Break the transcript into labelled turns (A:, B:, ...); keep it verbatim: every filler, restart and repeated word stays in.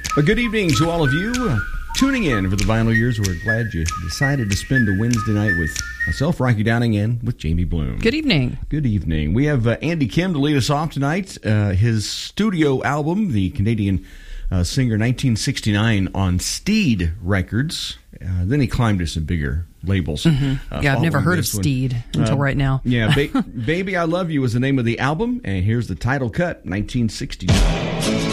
A: A good evening to all of you uh, tuning in for the Vinyl Years. We're glad you decided to spend a Wednesday night with myself, Rocky Downing, and with Jamie Bloom.
B: Good evening.
A: Good evening. We have uh, Andy Kim to lead us off tonight. Uh, his studio album, the Canadian uh, singer, nineteen sixty-nine on Steed Records. Uh, then he climbed to some bigger labels.
B: Mm-hmm.
A: Uh,
B: yeah, I've never heard of
A: one.
B: Steed until
A: uh,
B: right now.
A: yeah, ba- Baby I Love You was the name of the album, and here's the title cut, nineteen sixty-nine.